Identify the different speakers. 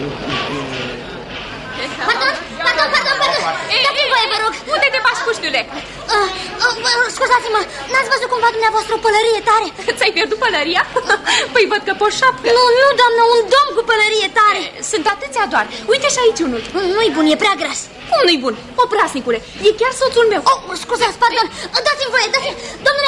Speaker 1: Pardon. Dați-mi voie, vă rog.
Speaker 2: Unde te bași, puștiule?
Speaker 1: Scuzați-mă, n-ați văzut cumva dumneavoastră o pălărie tare?
Speaker 2: Ți-ai pierdut pălăria? Păi văd că poți șapcă.
Speaker 1: Nu, doamnă, un domn cu pălărie tare.
Speaker 2: Sunt atâția doar. Uite și aici unul.
Speaker 1: Nu-i bun, e prea gras.
Speaker 2: Cum nu-i bun? Oprasnicule, e chiar soțul meu.
Speaker 1: Scuzați, pardon. Dați-mi voie, dați-mi. Domnul